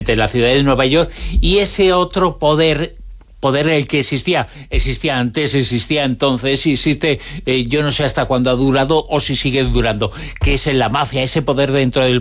de la ciudad de Nueva York, y ese otro poder el que existía antes, existía entonces y existe, yo no sé hasta cuándo ha durado o si sigue durando, que es la mafia, ese poder dentro del